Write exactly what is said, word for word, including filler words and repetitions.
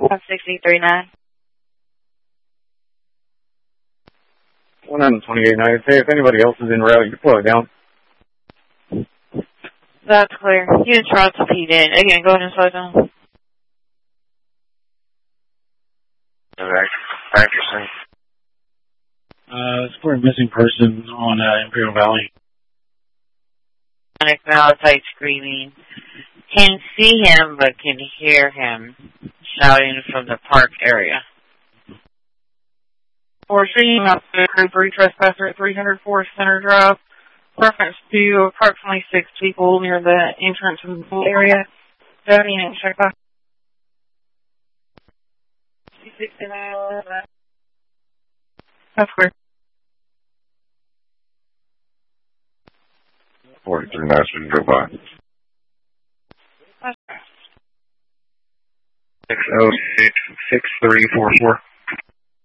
five sixty-three nine. one twenty-eight nine. Hey, if anybody else is in route, you can slow it down. That's clear. Units route to P D. Again, go ahead and slow it down. Okay. Atchison. Uh, it's for a missing person on uh, Imperial Valley. Malachite screaming. Can't see him, but can hear him shouting from the park area. We're seeing up the crew three trespasser at three hundred four Center Drive. Reference to approximately six people near the entrance in the pool area. Jody and check back. That's clear. forty-three nine, so you can go by. six oh six, six three four four.